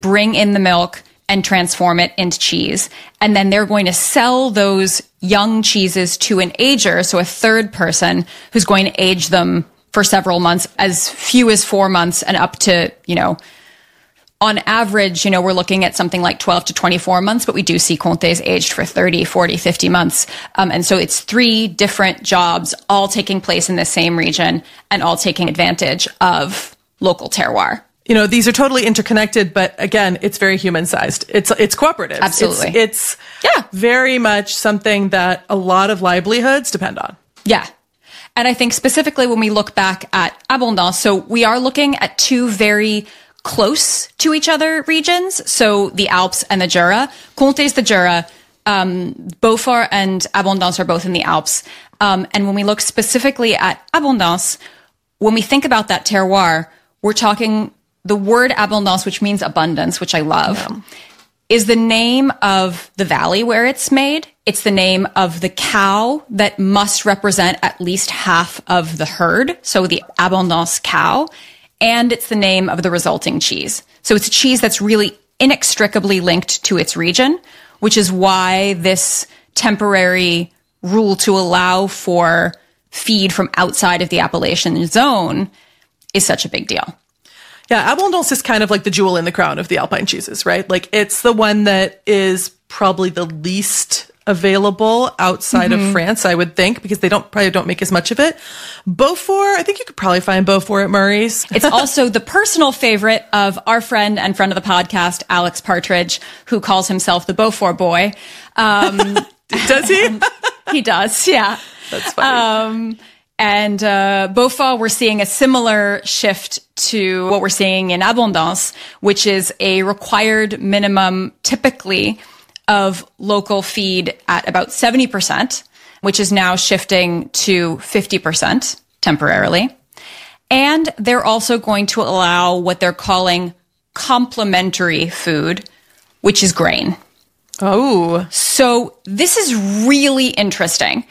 bring in the milk, and transform it into cheese. And then they're going to sell those young cheeses to an ager, so a third person who's going to age them for several months, as few as 4 months and up to, on average, we're looking at something like 12 to 24 months, but we do see Comtés aged for 30, 40, 50 months. And so it's 3 different jobs all taking place in the same region and all taking advantage of local terroir. These are totally interconnected, but again, it's very human-sized. It's cooperative. Absolutely. It's very much something that a lot of livelihoods depend on. Yeah. And I think specifically when we look back at Abondance, so we are looking at 2 very close to each other regions. So the Alps and the Jura. Comtés the Jura, Beaufort and Abondance are both in the Alps. And when we look specifically at Abondance, when we think about that terroir, we're talking the word abondance, which means abundance, which I love, is the name of the valley where it's made. It's the name of the cow that must represent at least half of the herd. So the abondance cow. And it's the name of the resulting cheese. So it's a cheese that's really inextricably linked to its region, which is why this temporary rule to allow for feed from outside of the Appalachian zone is such a big deal. Yeah, Abondance is kind of like the jewel in the crown of the Alpine cheeses, right? Like it's the one that is probably the least available outside of France, I would think, because they probably don't make as much of it. Beaufort, I think you could probably find Beaufort at Murray's. It's also the personal favorite of our friend and friend of the podcast, Alex Partridge, who calls himself the Beaufort boy. Does he? He does, yeah. That's funny. And Beaufort, we're seeing a similar shift to what we're seeing in Abondance, which is a required minimum, typically, of local feed at about 70%, which is now shifting to 50% temporarily. And they're also going to allow what they're calling complementary food, which is grain. Oh. So this is really interesting.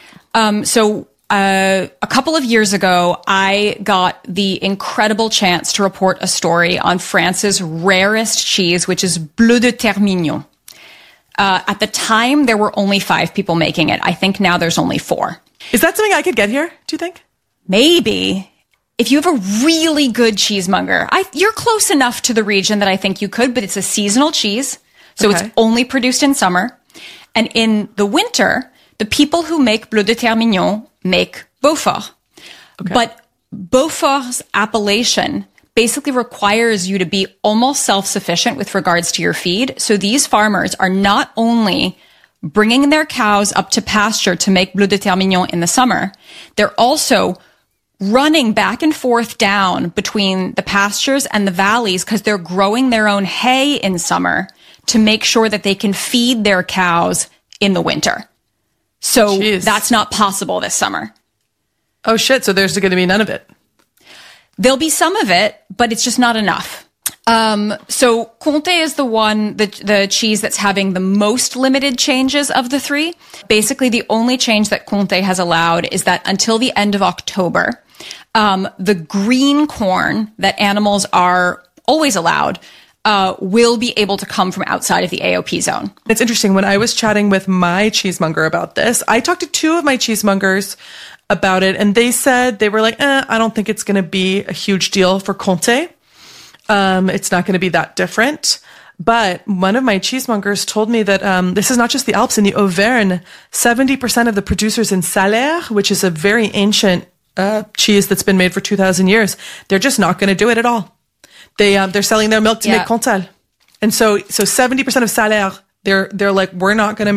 A couple of years ago, I got the incredible chance to report a story on France's rarest cheese, which is Bleu de Terre Mignon. At the time, there were only 5 people making it. I think now there's only 4. Is that something I could get here, do you think? Maybe. If you have a really good cheesemonger, you're close enough to the region that I think you could, but it's a seasonal cheese. So It's only produced in summer. And in the winter, the people who make Bleu de Terre Mignon make Beaufort. Okay. But Beaufort's appellation basically requires you to be almost self-sufficient with regards to your feed. So these farmers are not only bringing their cows up to pasture to make Bleu de Terre Mignon in the summer, they're also running back and forth down between the pastures and the valleys because they're growing their own hay in summer to make sure that they can feed their cows in the winter. So That's not possible this summer. Oh, shit. So there's going to be none of it. There'll be some of it, but it's just not enough. So Comté is the cheese that's having the most limited changes of the 3. Basically, the only change that Comté has allowed is that until the end of October, the green corn that animals are always allowed will be able to come from outside of the AOP zone. It's interesting. When I was chatting with my cheesemonger about this, I talked to 2 of my cheesemongers about it, and they said, they were like, I don't think it's going to be a huge deal for Comté. It's not going to be that different. But one of my cheesemongers told me that this is not just the Alps. In the Auvergne, 70% of the producers in Salaire, which is a very ancient cheese that's been made for 2,000 years, they're just not going to do it at all. They're selling their milk to make Comtal. And so 70% of Salaire, they're like, we're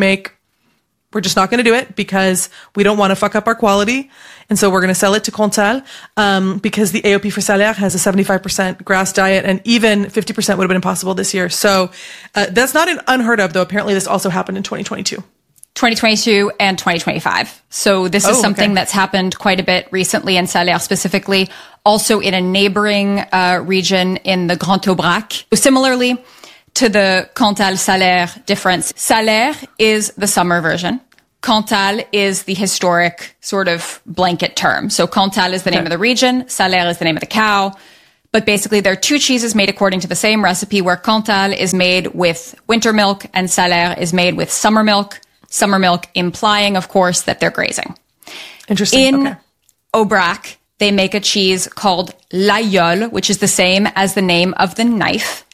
just not going to do it because we don't want to fuck up our quality. And so we're going to sell it to Comtal because the AOP for Salaire has a 75% grass diet, and even 50% would have been impossible this year. So that's not unheard of, though. Apparently this also happened in 2022. 2022 and 2025. So this is something that's happened quite a bit recently in Salaire specifically, also in a neighboring region in the Grand Aubrac. Similarly to the Cantal-Salaire difference, Salaire is the summer version. Cantal is the historic sort of blanket term. So Cantal is the name of the region, Salaire is the name of the cow. But basically, they're two cheeses made according to the same recipe, where Cantal is made with winter milk and Salaire is made with summer milk. Summer milk implying, of course, that they're grazing. Interesting. In Aubrac, they make a cheese called Laguiole, which is the same as the name of the knife,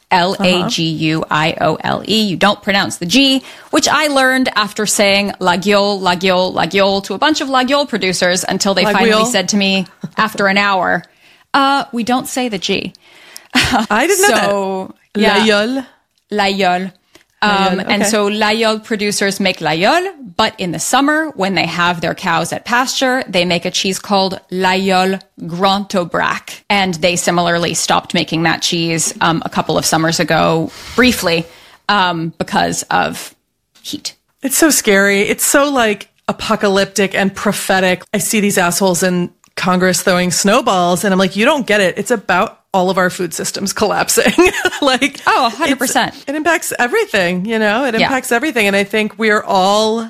Laguiole. You don't pronounce the G, which I learned after saying Laguiole, Laguiole, Laguiole to a bunch of Laguiole producers until they finally said to me after an hour, we don't say the G. I didn't know that. Yeah. Laguiole. Laguiole. And so Laguiole producers make Laguiole, but in the summer, when they have their cows at pasture, they make a cheese called Laguiole Grand Aubrac. And they similarly stopped making that cheese a couple of summers ago, briefly, because of heat. It's so scary. It's so like apocalyptic and prophetic. I see these assholes in Congress throwing snowballs, and I'm like, you don't get it. It's about all of our food systems collapsing. Like, 100%. It impacts everything, you know, it impacts everything. And I think we're all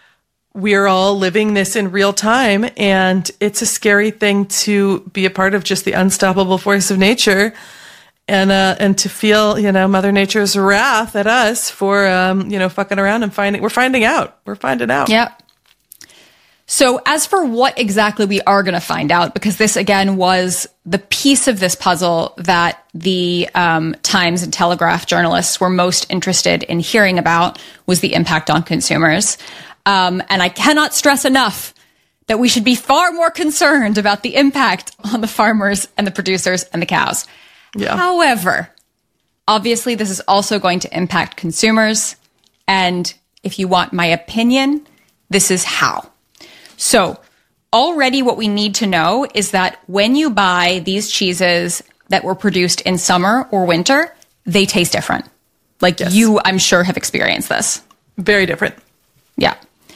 living this in real time. And it's a scary thing to be a part of, just the unstoppable force of nature. And to feel, you know, Mother Nature's wrath at us for, fucking around and we're finding out. Yeah. So as for what exactly we are going to find out, because this, again, was the piece of this puzzle that the Times and Telegraph journalists were most interested in hearing about, was the impact on consumers. And I cannot stress enough that we should be far more concerned about the impact on the farmers and the producers and the cows. Yeah. However, obviously, this is also going to impact consumers. And if you want my opinion, this is how. So already what we need to know is that when you buy these cheeses that were produced in summer or winter, they taste different. Like you, I'm sure, have experienced this. Very different. Yeah.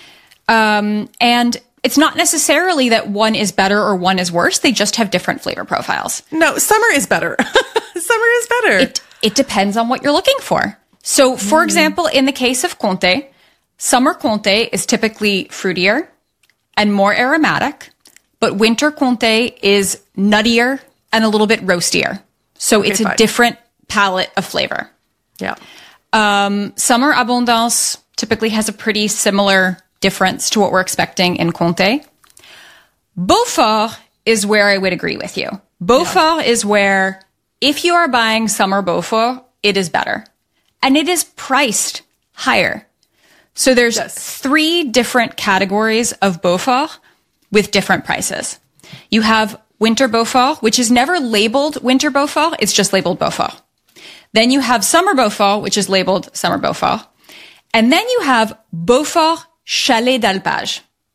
And it's not necessarily that one is better or one is worse. They just have different flavor profiles. No, summer is better. Summer is better. It depends on what you're looking for. So, for example, in the case of Comté, summer Comté is typically fruitier and more aromatic, but winter Comté is nuttier and a little bit roastier. So it's a different palette of flavor. Yeah. Summer Abondance typically has a pretty similar difference to what we're expecting in Comté. Beaufort is where I would agree with you. Beaufort is where, if you are buying summer Beaufort, it is better. And it is priced higher. So there's three different categories of Beaufort with different prices. You have winter Beaufort, which is never labeled winter Beaufort. It's just labeled Beaufort. Then you have summer Beaufort, which is labeled summer Beaufort. And then you have Beaufort Chalet d'Alpage.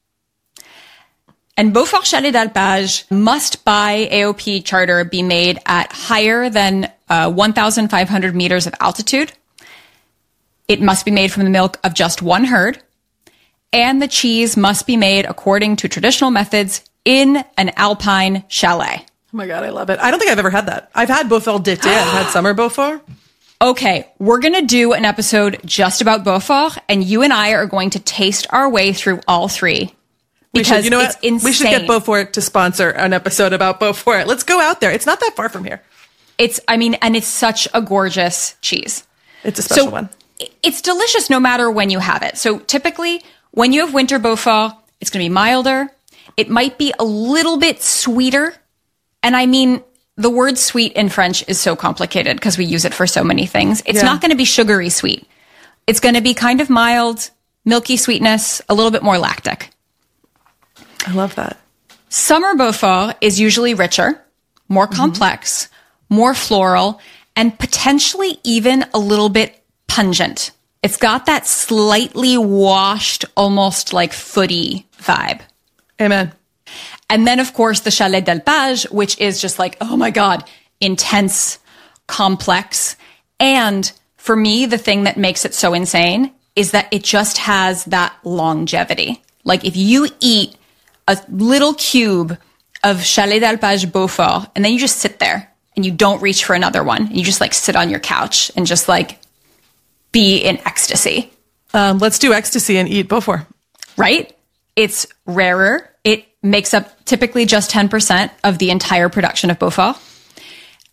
And Beaufort Chalet d'Alpage must, by AOP charter, be made at higher than 1,500 meters of altitude. It must be made from the milk of just one herd, and the cheese must be made according to traditional methods in an alpine chalet. Oh my God, I love it. I don't think I've ever had that. I've had Beaufort d'été. I've had summer Beaufort. Okay, we're going to do an episode just about Beaufort, and you and I are going to taste our way through all three. Because it's insane. We should get Beaufort to sponsor an episode about Beaufort. Let's go out there. It's not that far from here. And it's such a gorgeous cheese. It's a special one. It's delicious no matter when you have it. So typically, when you have winter Beaufort, it's going to be milder. It might be a little bit sweeter. And I mean, the word sweet in French is so complicated because we use it for so many things. It's not going to be sugary sweet. It's going to be kind of mild, milky sweetness, a little bit more lactic. I love that. Summer Beaufort is usually richer, more complex, more floral, and potentially even a little bit pungent. It's got that slightly washed, almost like footy vibe. Amen. And then, of course, the Chalet d'Alpage, which is just like, oh my God, intense, complex. And for me, the thing that makes it so insane is that it just has that longevity. Like if you eat a little cube of Chalet d'Alpage Beaufort, and then you just sit there and you don't reach for another one, and you just like sit on your couch and just like be in ecstasy. Let's do ecstasy and eat Beaufort. Right? It's rarer. It makes up typically just 10% of the entire production of Beaufort.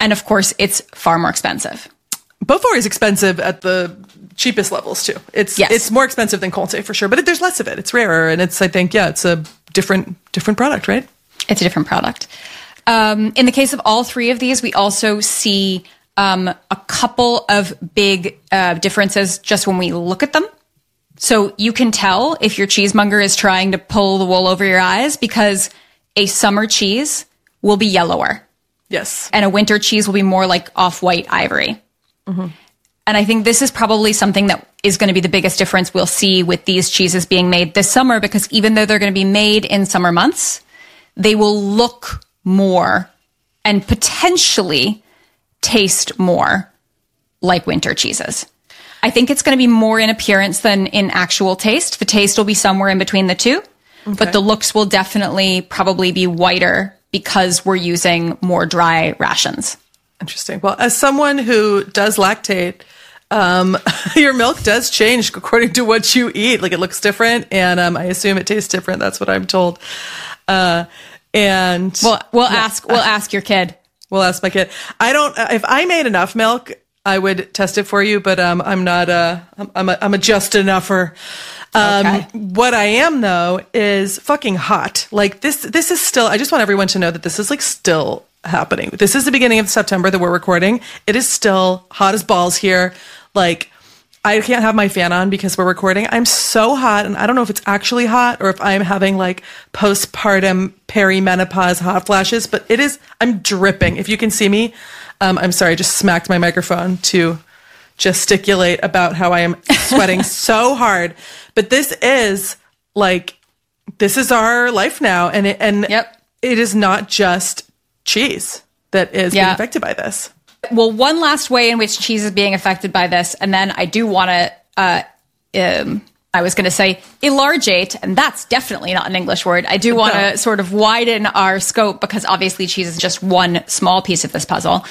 And of course, it's far more expensive. Beaufort is expensive at the cheapest levels too. It's more expensive than Comté for sure, but there's less of it. It's rarer, and it's, I think, it's a different product, right? It's a different product. In the case of all three of these, we also see a couple of big differences just when we look at them. So you can tell if your cheesemonger is trying to pull the wool over your eyes, because a summer cheese will be yellower. Yes. And a winter cheese will be more like off-white ivory. Mm-hmm. And I think this is probably something that is going to be the biggest difference we'll see with these cheeses being made this summer, because even though they're going to be made in summer months, they will look more and potentially taste more like winter cheeses. I think it's going to be more in appearance than in actual taste. The taste will be somewhere in between the two, but the looks will definitely probably be whiter because we're using more dry rations. Interesting. Well, as someone who does lactate, your milk does change according to what you eat. Like, it looks different, and I assume it tastes different. That's what I'm told. And we'll ask your kid. We'll ask my kid. If I made enough milk, I would test it for you, but I'm not I'm a just enougher. Okay. What I am, though, is fucking hot. Like, this is still, I just want everyone to know that this is like still happening. This is the beginning of September that we're recording. It is still hot as balls here. Like, I can't have my fan on because we're recording. I'm so hot, and I don't know if it's actually hot or if I'm having like postpartum perimenopause hot flashes, but it is, I'm dripping. If you can see me, I'm sorry, I just smacked my microphone to gesticulate about how I am sweating so hard. But this is our life now. And it is not just cheese that is being affected by this. Well, one last way in which cheese is being affected by this, and then I do want to, I was going to say elongate, and that's definitely not an English word. I do want to sort of widen our scope, because obviously cheese is just one small piece of this puzzle,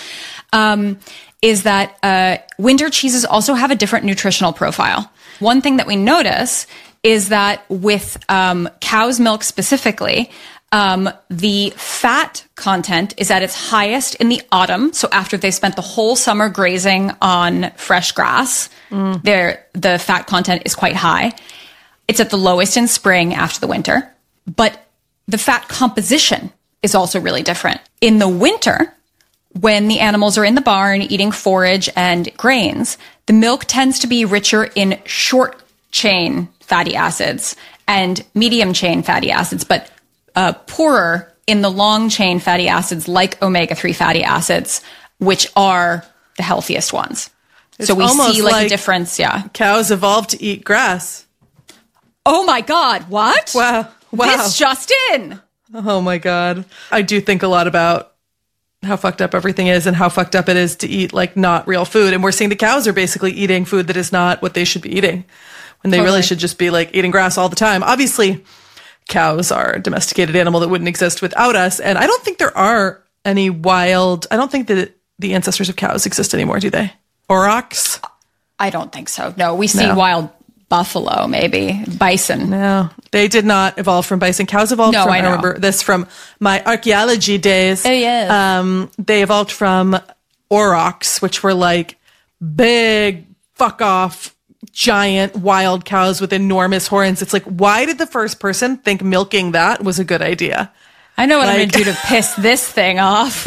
is that winter cheeses also have a different nutritional profile. One thing that we notice is that with cow's milk specifically, the fat content is at its highest in the autumn. So after they've spent the whole summer grazing on fresh grass, the fat content is quite high. It's at the lowest in spring after the winter. But the fat composition is also really different. In the winter, when the animals are in the barn eating forage and grains, the milk tends to be richer in short chain fatty acids and medium chain fatty acids, but poorer in the long chain fatty acids like omega-3 fatty acids, which are the healthiest ones. So we see like a difference. Yeah. Cows evolved to eat grass. Oh my God. What? Wow. This just in. Oh my God. I do think a lot about how fucked up everything is and how fucked up it is to eat like not real food. And we're seeing the cows are basically eating food that is not what they should be eating, when they really should just be like eating grass all the time. Obviously, cows are a domesticated animal that wouldn't exist without us. And I don't think there are any I don't think that the ancestors of cows exist anymore, do they? Aurochs? I don't think so. No, we see wild buffalo, maybe bison. No, they did not evolve from bison. Cows evolved from, I remember this from my archaeology days. Oh, yes. They evolved from aurochs, which were like big, fuck off, giant wild cows with enormous horns. It's like, why did the first person think milking that was a good idea? I know what I'm going to do to piss this thing off.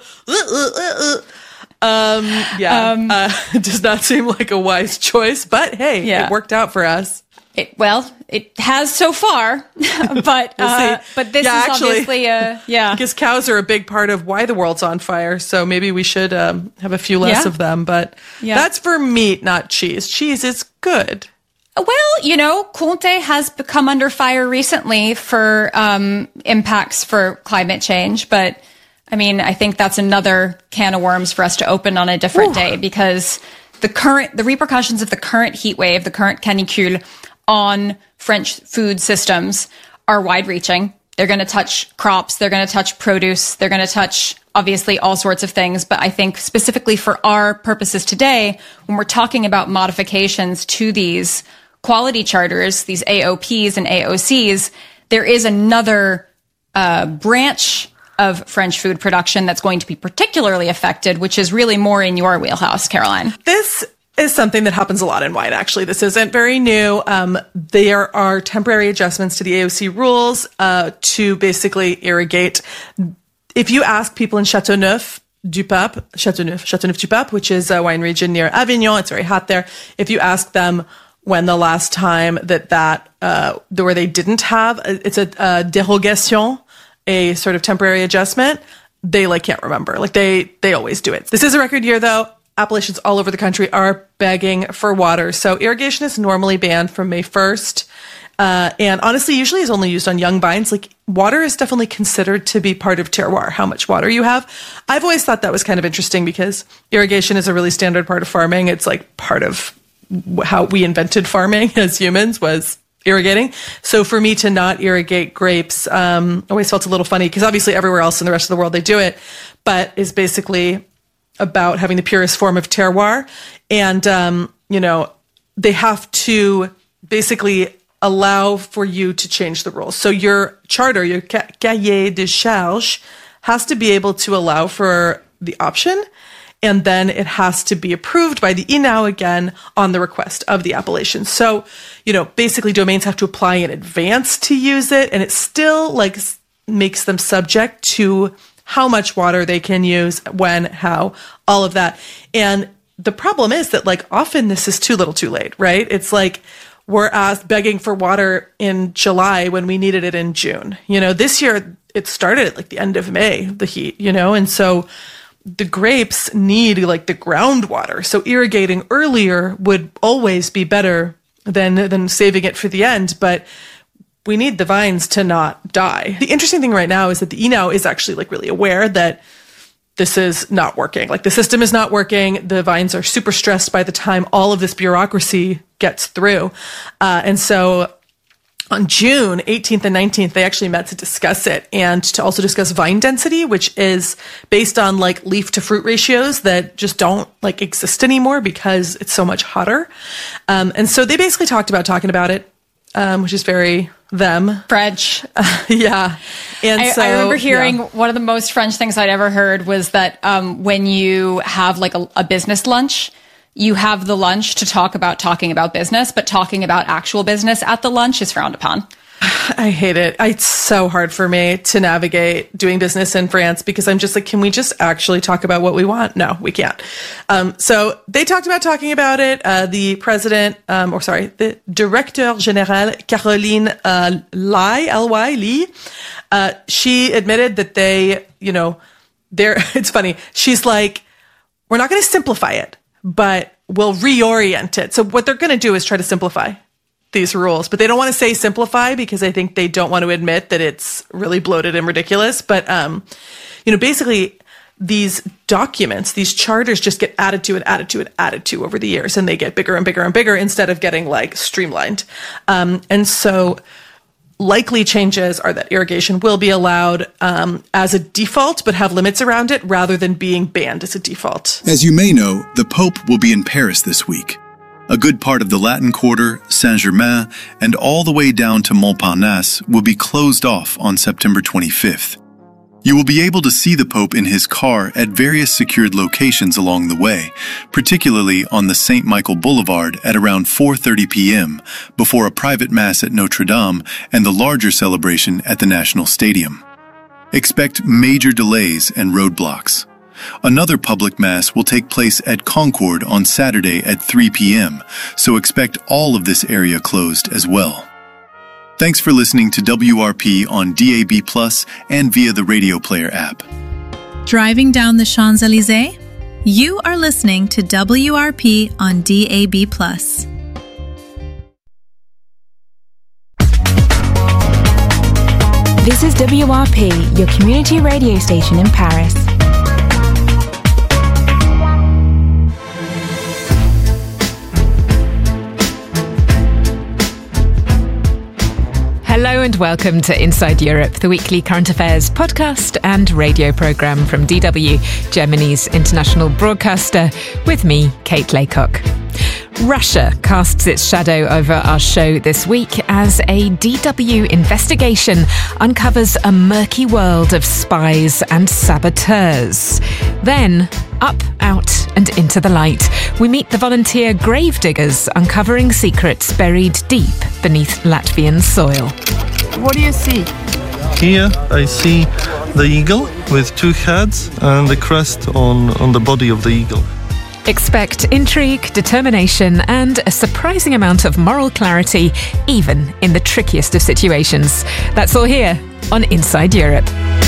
It does not seem like a wise choice, but hey, it worked out for us. It has so far, but this is obviously because cows are a big part of why the world's on fire. So maybe we should have a few less of them. But that's for meat, not cheese. Cheese is good. Well, Comté has come under fire recently for impacts for climate change, but I mean, I think that's another can of worms for us to open on a different day, because the repercussions of the current heat wave, the current canicule on French food systems are wide-reaching. They're going to touch crops. They're going to touch produce. They're going to touch, obviously, all sorts of things. But I think specifically for our purposes today, when we're talking about modifications to these quality charters, these AOPs and AOCs, there is another branch of French food production that's going to be particularly affected, which is really more in your wheelhouse, Caroline. This is something that happens a lot in wine, actually. This isn't very new. There are temporary adjustments to the AOC rules to basically irrigate. If you ask people in Châteauneuf du Pape, which is a wine region near Avignon, it's very hot there. If you ask them when the last time where they didn't have, it's a dérogation, a sort of temporary adjustment, they can't remember. They always do it. This is a record year though. Appellations all over the country are begging for water. So irrigation is normally banned from May 1st. And honestly, usually is only used on young vines. Water is definitely considered to be part of terroir, how much water you have. I've always thought that was kind of interesting because irrigation is a really standard part of farming. It's part of how we invented farming as humans was irrigating. So for me to not irrigate grapes, always felt a little funny because obviously everywhere else in the rest of the world they do it, but is basically about having the purest form of terroir. And, they have to basically allow for you to change the rules. So your charter, your cahier de charge, has to be able to allow for the option. And then it has to be approved by the INAO again on the request of the appellation. So, basically domains have to apply in advance to use it. And it still makes them subject to how much water they can use, when, how, all of that. And the problem is that often this is too little too late, right? It's we're begging for water in July when we needed it in June. This year it started at the end of May, the heat, and so the grapes need the groundwater. So irrigating earlier would always be better than saving it for the end. But we need the vines to not die. The interesting thing right now is that the INAO is actually really aware that this is not working. The system is not working. The vines are super stressed by the time all of this bureaucracy gets through. And so on June 18th and 19th, they actually met to discuss it and to also discuss vine density, which is based on leaf to fruit ratios that just don't exist anymore because it's so much hotter. And so they basically talking about it, which is very them. French. Yeah. And I remember hearing one of the most French things I'd ever heard was that when you have a business lunch, you have the lunch to talking about business, but talking about actual business at the lunch is frowned upon. I hate it. It's so hard for me to navigate doing business in France because I'm just can we just actually talk about what we want? No, we can't. So they talking about it. The president, the Directeur Général, Caroline Ly, she admitted that it's funny. She's we're not going to simplify it, but we'll reorient it. So what they're going to do is try to simplify these rules, but they don't want to say simplify because I think they don't want to admit that it's really bloated and ridiculous. But, basically these documents, these charters just get added to over the years, and they get bigger and bigger and bigger instead of getting streamlined. And so likely changes are that irrigation will be allowed as a default, but have limits around it rather than being banned as a default. As you may know, the Pope will be in Paris this week. A good part of the Latin Quarter, Saint-Germain, and all the way down to Montparnasse will be closed off on September 25th. You will be able to see the Pope in his car at various secured locations along the way, particularly on the St. Michael Boulevard at around 4:30 p.m., before a private mass at Notre Dame and the larger celebration at the National Stadium. Expect major delays and roadblocks. Another public mass will take place at Concorde on Saturday at 3 p.m., so expect all of this area closed as well. Thanks for listening to WRP on DAB+ and via the Radio Player app. Driving down the Champs-Élysées? You are listening to WRP on DAB+. This is WRP, your community radio station in Paris. Hello and welcome to Inside Europe, the weekly current affairs podcast and radio programme from DW, Germany's international broadcaster, with me, Kate Laycock. Russia casts its shadow over our show this week as a DW investigation uncovers a murky world of spies and saboteurs. Then, up, out and into the light, we meet the volunteer gravediggers uncovering secrets buried deep beneath Latvian soil. What do you see? Here I see the eagle with two heads and the crest on the body of the eagle. Expect intrigue, determination and a surprising amount of moral clarity, even in the trickiest of situations. That's all here on Inside Europe.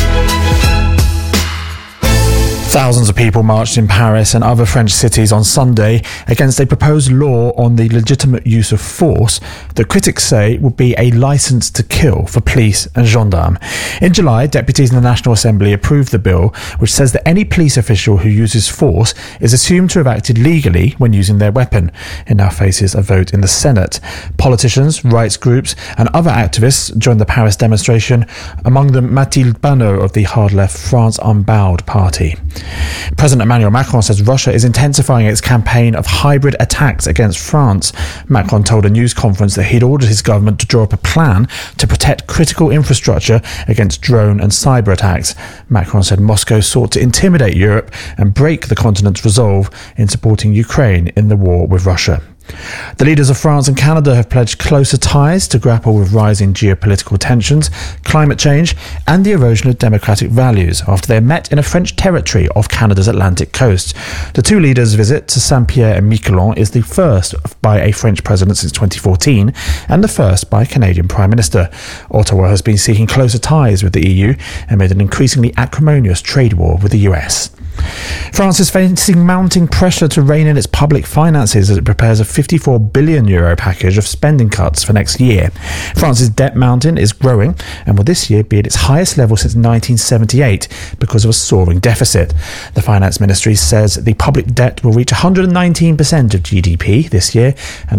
Thousands of people marched in Paris and other French cities on Sunday against a proposed law on the legitimate use of force that critics say would be a license to kill for police and gendarmes. In July, deputies in the National Assembly approved the bill, which says that any police official who uses force is assumed to have acted legally when using their weapon. It now faces a vote in the Senate. Politicians, rights groups and other activists joined the Paris demonstration, among them Mathilde Panot of the hard-left France Unbowed party. President Emmanuel Macron says Russia is intensifying its campaign of hybrid attacks against France. Macron told a news conference that he'd ordered his government to draw up a plan to protect critical infrastructure against drone and cyber attacks. Macron said Moscow sought to intimidate Europe and break the continent's resolve in supporting Ukraine in the war with Russia. The leaders of France and Canada have pledged closer ties to grapple with rising geopolitical tensions, climate change and the erosion of democratic values after they met in a French territory off Canada's Atlantic coast. The two leaders' visit to Saint-Pierre and Miquelon is the first by a French president since 2014 and the first by a Canadian Prime Minister. Ottawa has been seeking closer ties with the EU amid an increasingly acrimonious trade war with the US. France is facing mounting pressure to rein in its public finances as it prepares a €54 billion package of spending cuts for next year. France's debt mountain is growing and will this year be at its highest level since 1978 because of a soaring deficit. The Finance Ministry says the public debt will reach 119% of GDP this year and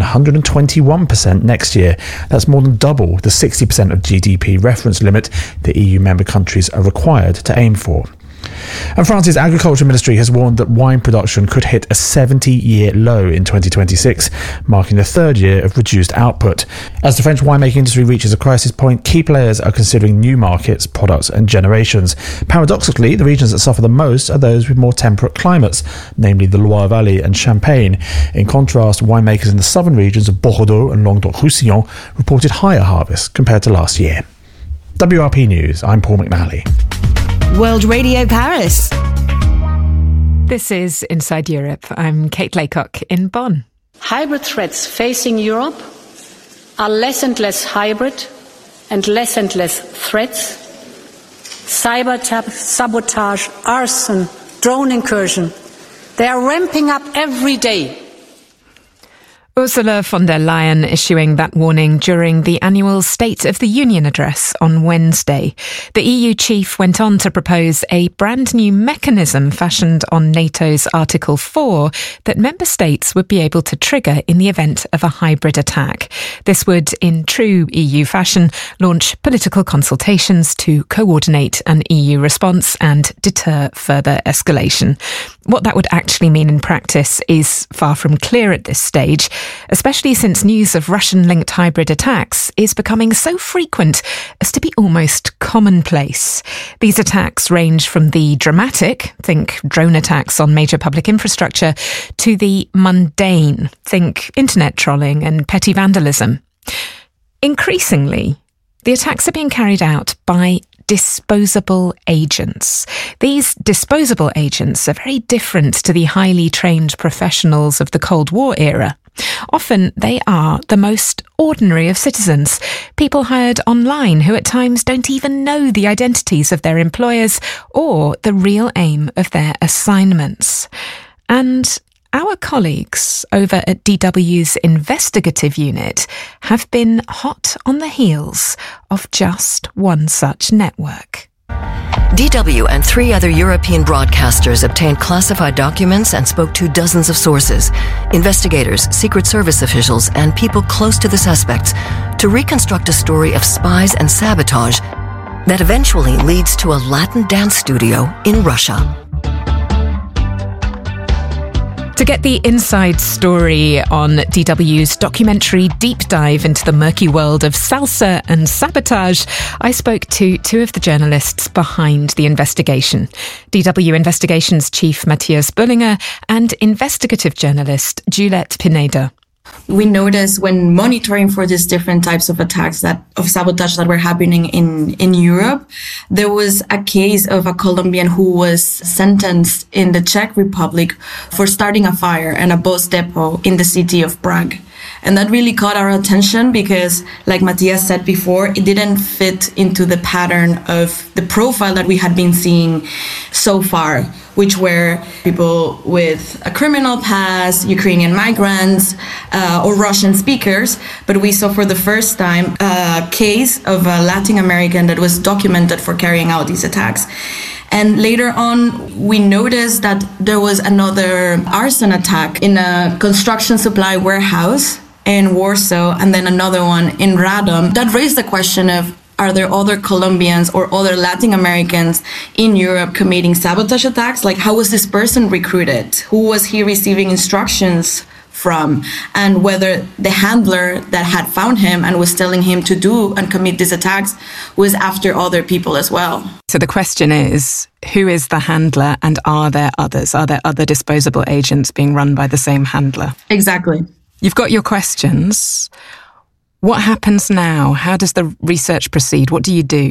121% next year. That's more than double the 60% of GDP reference limit the EU member countries are required to aim for. And France's Agriculture Ministry has warned that wine production could hit a 70-year low in 2026, marking the third year of reduced output. As the French winemaking industry reaches a crisis point, key players are considering new markets, products and generations. Paradoxically, the regions that suffer the most are those with more temperate climates, namely the Loire Valley and Champagne. In contrast, winemakers in the southern regions of Bordeaux and Languedoc-Roussillon reported higher harvests compared to last year. WRP News, I'm Paul McNally. World Radio Paris. This is Inside Europe. I'm Kate Laycock in Bonn. Hybrid threats facing Europe are less and less hybrid and less threats. Cyber sabotage, arson, drone incursion. They are ramping up every day. Ursula von der Leyen issuing that warning during the annual State of the Union address on Wednesday. The EU chief went on to propose a brand new mechanism fashioned on NATO's Article 4 that member states would be able to trigger in the event of a hybrid attack. This would, in true EU fashion, launch political consultations to coordinate an EU response and deter further escalation. What that would actually mean in practice is far from clear at this stage, especially since news of Russian-linked hybrid attacks is becoming so frequent as to be almost commonplace. These attacks range from the dramatic, think drone attacks on major public infrastructure, to the mundane, think internet trolling and petty vandalism. Increasingly, the attacks are being carried out by disposable agents. These disposable agents are very different to the highly trained professionals of the Cold War era. Often they are the most ordinary of citizens, people hired online who at times don't even know the identities of their employers or the real aim of their assignments. And our colleagues over at DW's investigative unit have been hot on the heels of just one such network. DW and 3 other European broadcasters obtained classified documents and spoke to dozens of sources, investigators, Secret Service officials, and people close to the suspects, to reconstruct a story of spies and sabotage that eventually leads to a Latin dance studio in Russia. To get the inside story on DW's documentary deep dive into the murky world of salsa and sabotage, I spoke to two of the journalists behind the investigation. DW Investigations Chief Matthias Böllinger and investigative journalist Juliette Pineda. We noticed when monitoring for these different types of attacks of sabotage that were happening in Europe, there was a case of a Colombian who was sentenced in the Czech Republic for starting a fire in a bus depot in the city of Prague. And that really caught our attention because, like Matthias said before, it didn't fit into the pattern of the profile that we had been seeing so far, which were people with a criminal past, Ukrainian migrants, or Russian speakers. But we saw for the first time a case of a Latin American that was documented for carrying out these attacks. And later on, we noticed that there was another arson attack in a construction supply warehouse in Warsaw, and then another one in Radom. That raised the question of, are there other Colombians or other Latin Americans in Europe committing sabotage attacks? Like, how was this person recruited? Who was he receiving instructions from? And whether the handler that had found him and was telling him to do and commit these attacks was after other people as well. So the question is, who is the handler and are there others? Are there other disposable agents being run by the same handler? Exactly. You've got your questions. What happens now? How does the research proceed? What do you do?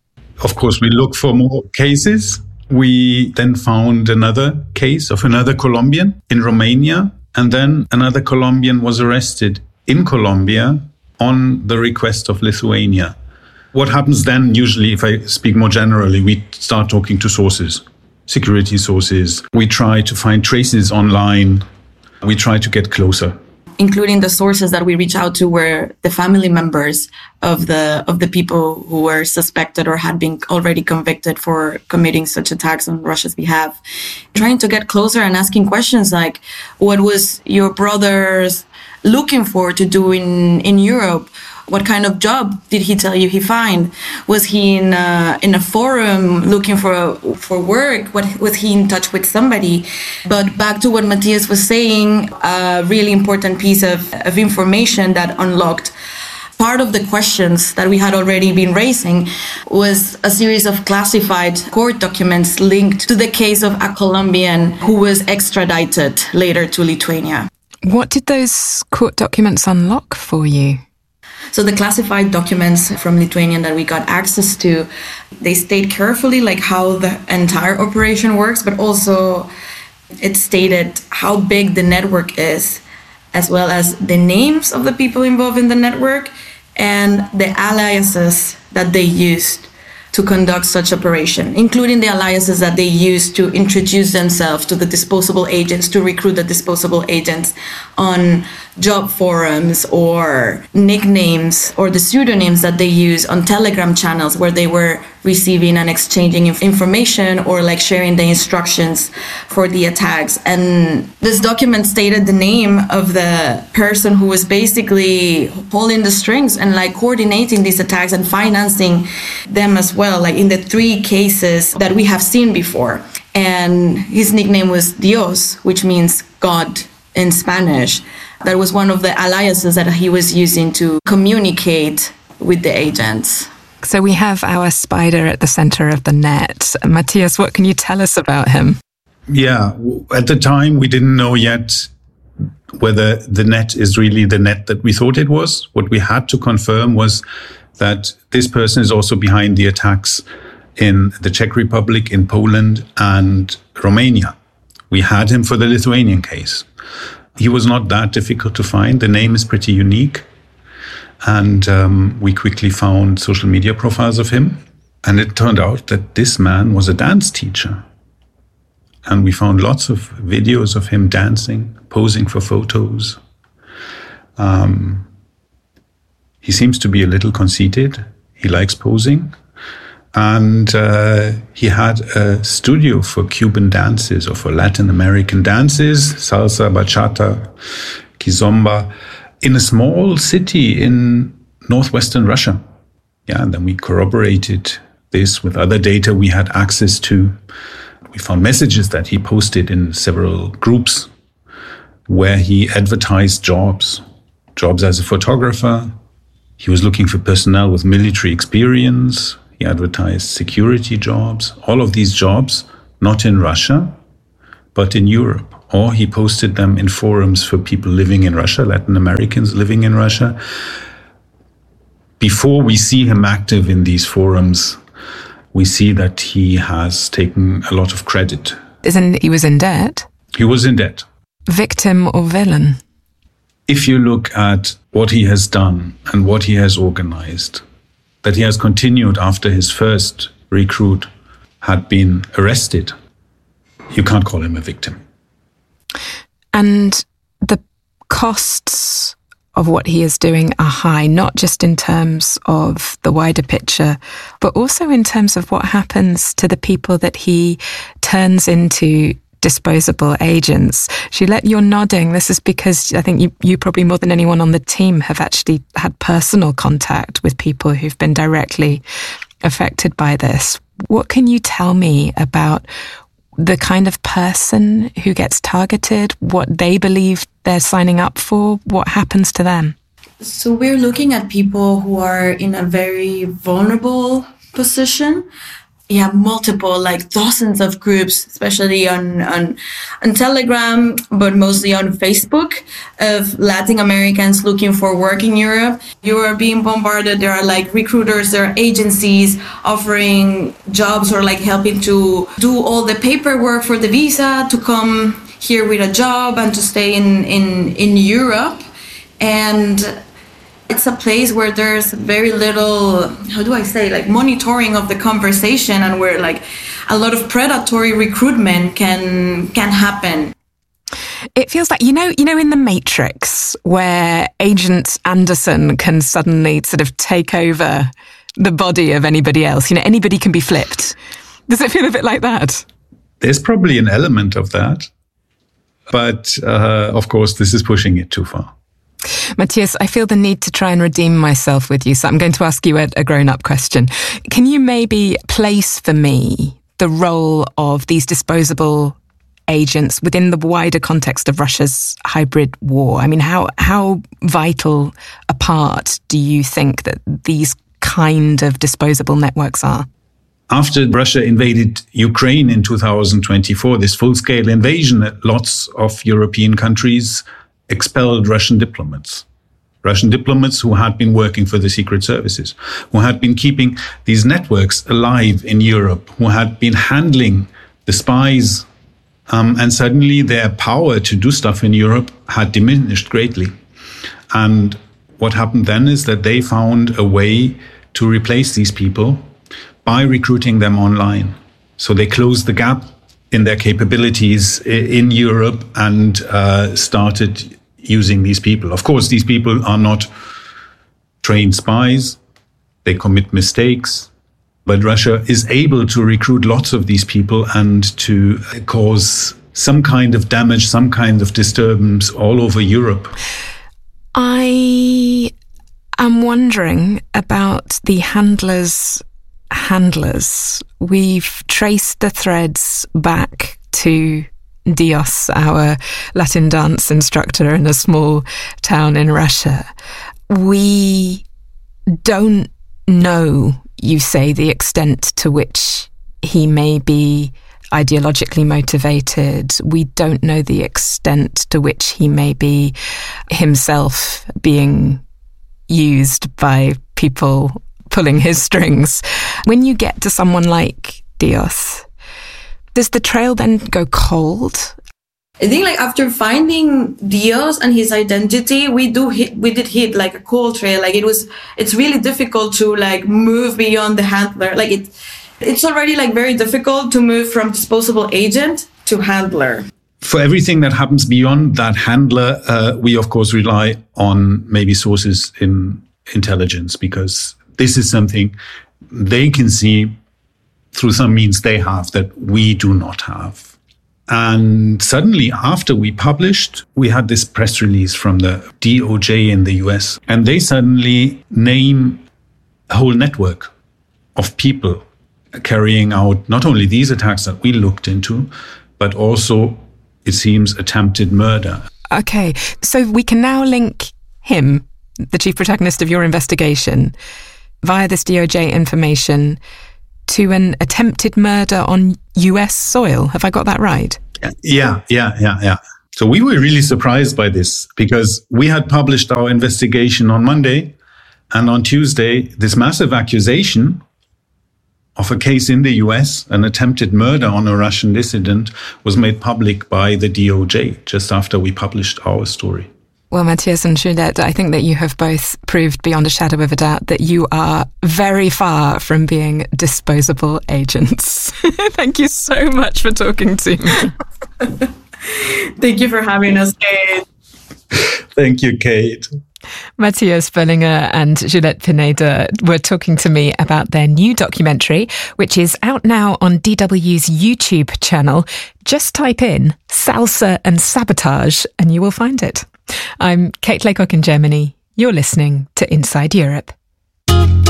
Of course, we look for more cases. We then found another case of another Colombian in Romania. And then another Colombian was arrested in Colombia on the request of Lithuania. What happens then, usually, if I speak more generally, we start talking to sources, security sources. We try to find traces online. We try to get closer. Including the sources that we reach out to were the family members of the people who were suspected or had been already convicted for committing such attacks on Russia's behalf. Trying to get closer and asking questions like, what was your brother's looking for to do in Europe? What kind of job did he tell you he find? Was he in a forum looking for work? Was he in touch with somebody? But back to what Matthias was saying, a really important piece of information that unlocked part of the questions that we had already been raising was a series of classified court documents linked to the case of a Colombian who was extradited later to Lithuania. What did those court documents unlock for you? So the classified documents from Lithuania that we got access to, they state carefully like how the entire operation works, but also it stated how big the network is, as well as the names of the people involved in the network and the aliases that they used to conduct such operation, including the aliases that they used to introduce themselves to the disposable agents, to recruit the disposable agents on job forums, or nicknames or the pseudonyms that they use on Telegram channels where they were receiving and exchanging information or like sharing the instructions for the attacks. And this document stated the name of the person who was basically pulling the strings and like coordinating these attacks and financing them as well, like in the 3 cases that we have seen before. And his nickname was Dios, which means God in Spanish. That was one of the aliases that he was using to communicate with the agents. So we have our spider at the center of the net. Matthias, what can you tell us about him? Yeah, at the time, we didn't know yet whether the net is really the net that we thought it was. What we had to confirm was that this person is also behind the attacks in the Czech Republic, in Poland, and Romania. We had him for the Lithuanian case. He was not that difficult to find. The name is pretty unique. And we quickly found social media profiles of him. And it turned out that this man was a dance teacher. And we found lots of videos of him dancing, posing for photos. He seems to be a little conceited. He likes posing. And he had a studio for Cuban dances or for Latin American dances, salsa, bachata, kizomba, in a small city in northwestern Russia. Yeah, and then we corroborated this with other data we had access to. We found messages that he posted in several groups where he advertised jobs as a photographer. He was looking for personnel with military experience. He advertised security jobs. All of these jobs, not in Russia, but in Europe. Or he posted them in forums for people living in Russia, Latin Americans living in Russia. Before we see him active in these forums, we see that he has taken a lot of credit. He was in debt? He was in debt. Victim or villain? If you look at what he has done and what he has organized, that he has continued after his first recruit had been arrested, you can't call him a victim. And the costs of what he is doing are high, not just in terms of the wider picture, but also in terms of what happens to the people that he turns into disposable agents. Juliette, you're nodding. This is because I think you probably more than anyone on the team have actually had personal contact with people who've been directly affected by this. What can you tell me about the kind of person who gets targeted, what they believe they're signing up for, what happens to them? So we're looking at people who are in a very vulnerable position. You have multiple, like dozens of groups, especially on Telegram, but mostly on Facebook, of Latin Americans looking for work in Europe. You are being bombarded. There are like recruiters, there are agencies offering jobs or like helping to do all the paperwork for the visa to come here with a job and to stay in Europe. And it's a place where there's very little, like monitoring of the conversation, and where like a lot of predatory recruitment can happen. It feels like, you know, in The Matrix, where Agent Anderson can suddenly sort of take over the body of anybody else. You know, anybody can be flipped. Does it feel a bit like that? There's probably an element of that. But, of course, this is pushing it too far. Matthias, I feel the need to try and redeem myself with you, so I'm going to ask you a grown-up question. Can you maybe place for me the role of these disposable agents within the wider context of Russia's hybrid war? I mean, how vital a part do you think that these kind of disposable networks are? After Russia invaded Ukraine in 2024, this full-scale invasion, lots of European countries expelled Russian diplomats who had been working for the secret services, who had been keeping these networks alive in Europe, who had been handling the spies, and suddenly their power to do stuff in Europe had diminished greatly. And what happened then is that they found a way to replace these people by recruiting them online. So they closed the gap in their capabilities in Europe and started using these people. Of course, these people are not trained spies. They commit mistakes. But Russia is able to recruit lots of these people and to cause some kind of damage, some kind of disturbance all over Europe. I am wondering about the handlers. We've traced the threads back to Dios, our Latin dance instructor in a small town in Russia. We don't know, you say, the extent to which he may be ideologically motivated. We don't know the extent to which he may be himself being used by people pulling his strings. When you get to someone like Dios, does the trail then go cold? I think like after finding Dios and his identity, we did hit like a cold trail. Like it's really difficult to like move beyond the handler. Like it's already like very difficult to move from disposable agent to handler. For everything that happens beyond that handler, we of course rely on maybe sources in intelligence, because this is something they can see through some means they have that we do not have. And suddenly, after we published, we had this press release from the DOJ in the US, and they suddenly name a whole network of people carrying out not only these attacks that we looked into, but also, it seems, attempted murder. Okay, so we can now link him, the chief protagonist of your investigation, via this DOJ information to an attempted murder on US soil. Have I got that right? Yeah. So we were really surprised by this because we had published our investigation on Monday, and on Tuesday, this massive accusation of a case in the US, an attempted murder on a Russian dissident, was made public by the DOJ just after we published our story. Well, Matthias and Juliette, I think that you have both proved beyond a shadow of a doubt that you are very far from being disposable agents. Thank you so much for talking to me. Thank you for having us, Kate. Thank you, Kate. Matthias Berlinger and Juliette Pineda were talking to me about their new documentary, which is out now on DW's YouTube channel. Just type in Salsa and Sabotage and you will find it. I'm Kate Laycock in Germany. You're listening to Inside Europe.